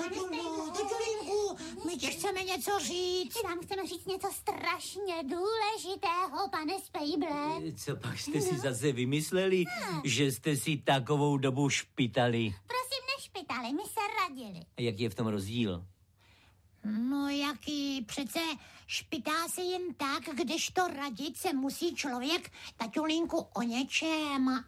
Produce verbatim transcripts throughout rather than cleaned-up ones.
Taťulinku, my ti chceme něco říct. My vám chceme říct něco strašně důležitého, pane Spejble. Co pak jste si zase vymysleli, že jste si takovou dobu špitali? Prosím, nešpitali, my se radili. A jak je v tom rozdíl? No jaký, přece špitá se jen tak, kdežto radit se musí člověk, taťulinku, o něčem.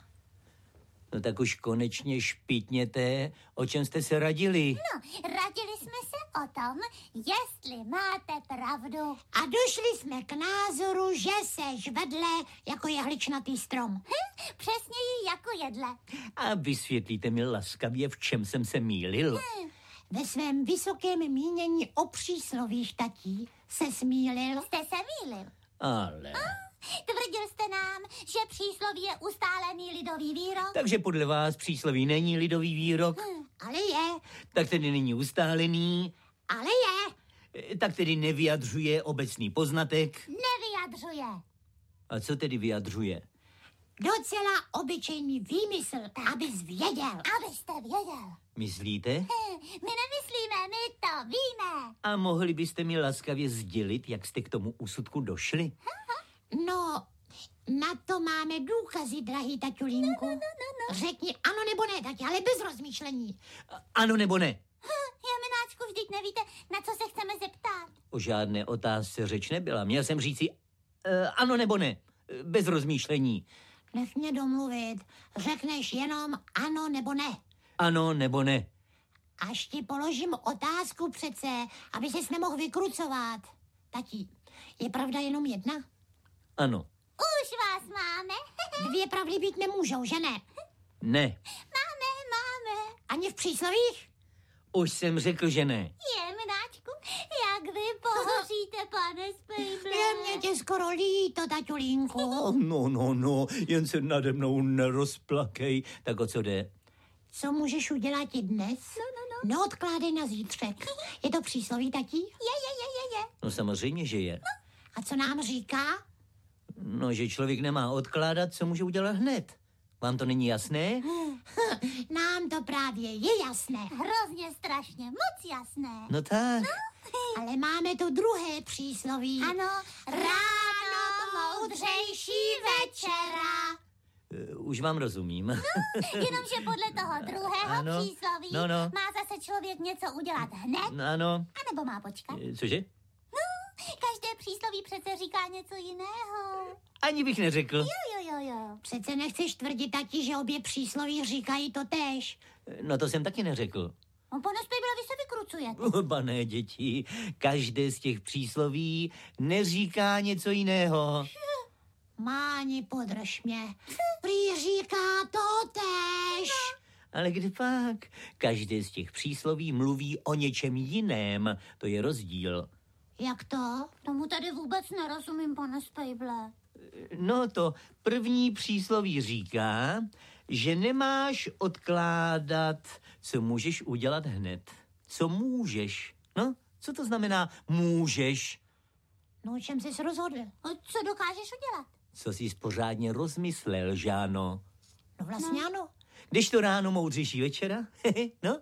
No tak už konečně špitněte, o čem jste se radili. No, radili jsme se o tom, jestli máte pravdu. A došli jsme k názoru, že seš vedle jako jehličnatý strom. Hm, přesněji jako jedle. A vysvětlíte mi laskavě, v čem jsem se mýlil. Hm. Ve svém vysokém mínění o příslovích, tatí, se smílil. Jste se mýlil. Ale... Tvrdil jste nám, že přísloví je ustálený lidový výrok. Takže podle vás přísloví není lidový výrok? Hm. Ale je. Tak tedy není ustálený? Ale je. Tak tedy nevyjadřuje obecný poznatek? Nevyjadřuje. A co tedy vyjadřuje? Docela obyčejný výmysl, abys věděl. Abyste věděl. Myslíte? Hm, my nemyslíme, my to víme. A mohli byste mi laskavě sdělit, jak jste k tomu úsudku došli? No, na to máme důkazy, drahý taťulínku. No, no, no, no. Řekni ano nebo ne, tati, ale bez rozmýšlení. Ano nebo ne? Jamináčku, vždyť nevíte, na co se chceme zeptat. O žádné otázce řeč nebyla. Měl jsem říci uh, ano nebo ne, bez rozmýšlení. Nech mě domluvit. Řekneš jenom ano nebo ne. Ano nebo ne. Až ti položím otázku přece, aby ses nemohl vykrucovat. Tati, je pravda jenom jedna? Ano. Už vás máme. Dvě pravdy být nemůžou, že ne? Ne. Máme, máme. Ani v příslovích? Už jsem řekl, že ne. Jemináčku, jak vy pohoříte, pane Spejble. Je mě tě skoro líto, taťulínku. No, no, no, jen se nade mnou nerozplakej. Tak o co jde? Co můžeš udělat i dnes? No, no, no. Neodkládej na zítřek. Je to přísloví, tati? Je, je, je, je, je. No samozřejmě, že je. A co nám říká? No, že člověk nemá odkládat, co může udělat hned. Vám to není jasné? Nám to právě je jasné. Hrozně strašně, moc jasné. No tak. Ale máme to druhé přísloví. Ano, ráno moudřejší večera. Uh, už vám rozumím. Jenomže podle toho druhého Ano. přísloví No, no. má zase člověk něco udělat hned, No, ano. anebo má počkat. Eh, Cože? No, každé přísloví přece říká něco jiného. Ani bych neřekl. Jo, jo, jo, jo. Přece nechceš tvrdit, tati, že obě přísloví říkají to též. No to jsem taky neřekl. No, pane Spejble, vy se vykrucujete. Pane děti, každé z těch přísloví neříká něco jiného. Máni, podrž mě. Prý říká to též. Ale kde pak? Každé z těch přísloví mluví o něčem jiném. To je rozdíl. Jak to? Tomu tady vůbec nerozumím, pane Spejble. No to první přísloví říká, že nemáš odkládat, co můžeš udělat hned. Co můžeš? No, co to znamená můžeš? No, o čem jsi rozhodl? A co dokážeš udělat? Co jsi pořádně rozmyslel, Žáno? No vlastně no. Ano. Když to ráno moudřejší večera? No?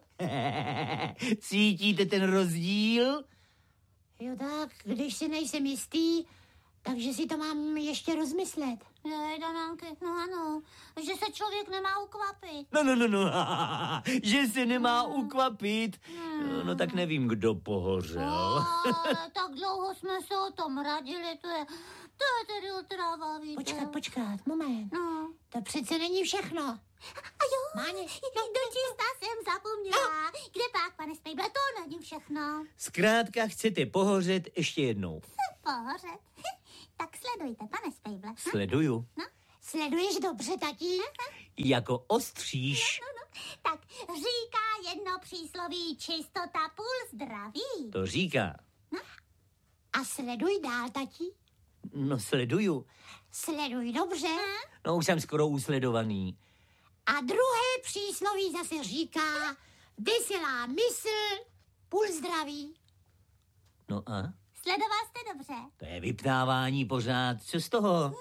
Cítíte ten rozdíl? Jo tak, když si nejsem jistý, takže si to mám ještě rozmyslet. Jej, Danánky, no ano, že se člověk nemá ukvapit. No, no, no, no, že se nemá ukvapit. No, no tak nevím, kdo pohořel. Ale tak dlouho jsme se o tom radili, to je, to je tedy otrava, víte. Počkat, počkat, moment. No. To přece není všechno. A jo, Máni, no. Dočista jsem zapomněla. No. Kde pak, pane Spejble, to není všechno. Zkrátka chcete pohořet ještě jednou. Pohořet. Tak sledujte, pane Spejble. Hm? Sleduju. No. Sleduješ dobře, tatí? Jako ostříž. No, no. Tak říká jedno přísloví čistota půl zdraví. To říká. No. A sleduj dál, tatí. No sleduju. Sleduj dobře. Hm? No už jsem skoro usledovaný. A druhé přísloví zase říká veselá mysl, půl zdraví. No a? Sledoval jste dobře? To je vyptávání pořád. Co z toho? No,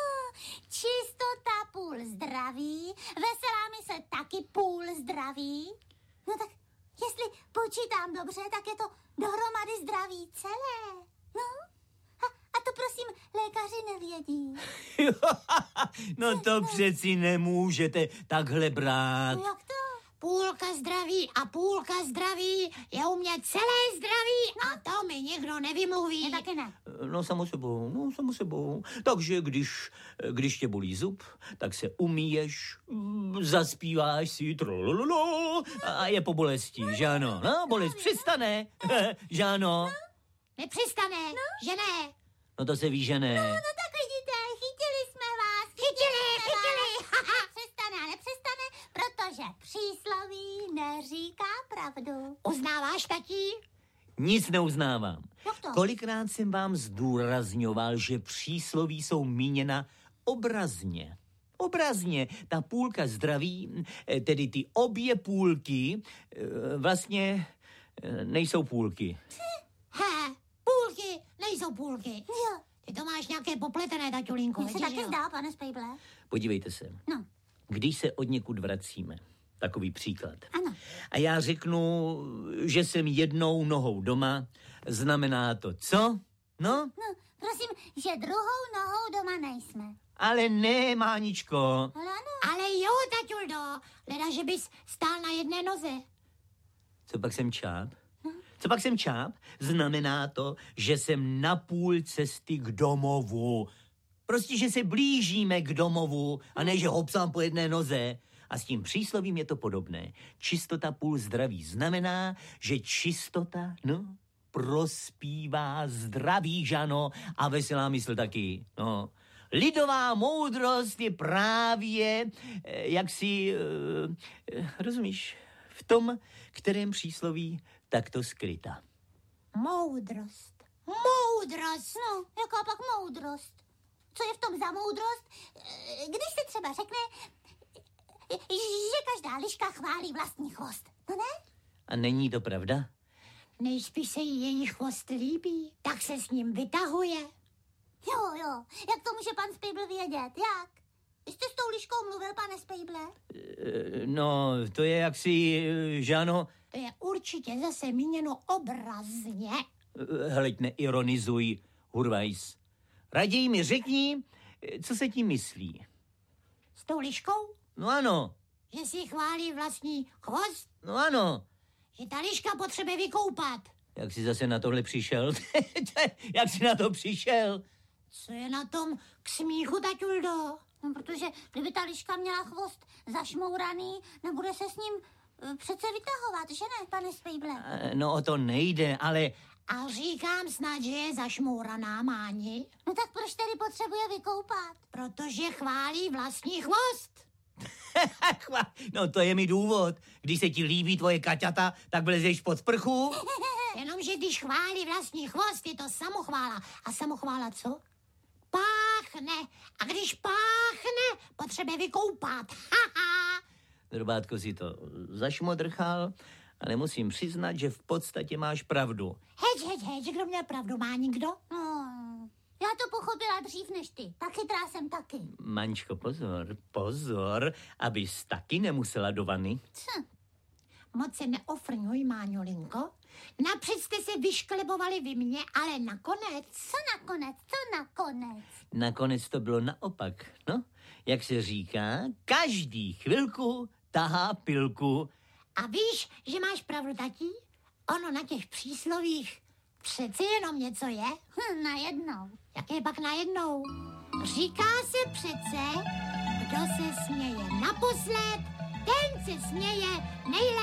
čistota půl zdraví, veselá mysl taky půl zdraví. No tak, jestli počítám dobře, tak je to dohromady zdraví celé. No, a, a to prosím lékaři nevědí. No to přeci nemůžete takhle brát. Jak to? Půlka zdraví a půlka zdraví je u mě celé zdraví a to mi nikdo nevymluví. Je taky ne. No samo sebou, no samo sebou. Takže když, když tě bolí zub, tak se umíješ, zaspíváš si trolololo a je po bolesti, že ano? No, bolest přestane, že ano? Nepřestane, že ne? No to se ví, že ne. No tak vidíte, chytili jsme vás. Chytili, chytili. Přestane a nepřestane, protože přísloví neříká pravdu. Uznáváš, tatí? Nic neuznávám. Jak to? Kolikrát jsem vám zdůrazňoval, že přísloví jsou míněna obrazně. Obrazně. Ta půlka zdraví, tedy ty obě půlky, vlastně nejsou půlky. He, půlky nejsou půlky. Jo, Ty to máš nějaké popletené, taťulínko. mně se vidíš, taky jo? zdá, pane Spejble. Podívejte se. No, Když se od někud vracíme, takový příklad. ano. A já řeknu, že jsem jednou nohou doma, znamená to co? No, No, prosím, že druhou nohou doma nejsme. ale ne, Máničko. Ale ano. Ale jo, taťuldo, leda, že bys stál na jedné noze. Co pak jsem čáp? Co pak jsem čáp? Znamená to, že jsem na půl cesty k domovu. Prostě, že se blížíme k domovu a ne, že hopsám po jedné noze. A s tím příslovím je to podobné. Čistota půl zdraví znamená, že čistota, no, prospívá zdraví, žano, a veselá mysl taky, no. Lidová moudrost je právě, eh, jak si, eh, rozumíš, v tom, kterém přísloví takto skryta. Moudrost. Moudrost. No, jaká pak moudrost? Co je v tom za moudrost? Eh, Když se třeba řekne, eh, že každá liška chválí vlastní chvost. No ne? A není to pravda? Nejspíš se jí její chvost líbí, tak se s ním vytahuje. Jo, jo. Jak to může pan Spejbl vědět? Jak? Vy jste s tou liškou mluvil, pane Spejble? Eh, No, to je jaksi, eh, že ano, To je určitě zase míněno obrazně. eh, hleď, neironizuj, Hurvajs. Raději mi řekni, eh, co se tím myslí. S tou liškou, No ano, že si chválí vlastní chvost, no ano. že ta liška potřebuje vykoupat. Jak jsi zase na tohle přišel? Jak jsi na to přišel? Co je na tom k smíchu, taťuldo? No, protože kdyby ta liška měla chvost zašmouraný, nebude se s ním eh, přece vytahovat, že ne, pane Spejble? Eh, No o to nejde, ale A říkám snad, že je zašmouraná, Máni, No tak proč tedy potřebuje vykoupat? protože chválí vlastní chvost. Chva- no to je mi důvod. Když se ti líbí tvoje kaťata, tak vlezeš pod sprchu. Jenomže když chválí vlastní chvost, je to samochvála. A samochvála co? Páchne. A když páchne, potřebuje vykoupat. Haha. Drobátko si to zašmodrchal, ale musím přiznat, že v podstatě máš pravdu. Heď, heď, heď, kdo měl pravdu, má nikdo? No, já to pochopila dřív než ty. Tak chytrá jsem taky. Mančko, pozor, pozor, abys taky nemusela do vany. Co? Moc se neofrňuj, Máňolinko. Napřed jste se vyšklebovali vy mě, ale nakonec... Co nakonec? Co nakonec? Nakonec to bylo naopak, no. Jak se říká, každý chvilku tahá pilku. A víš, že máš pravdu, tatí? Ono na těch příslovích přeci jenom něco je. Hm, najednou. Jaké pak najednou? Říká se přece, kdo se směje naposled, ten se směje nejlépe.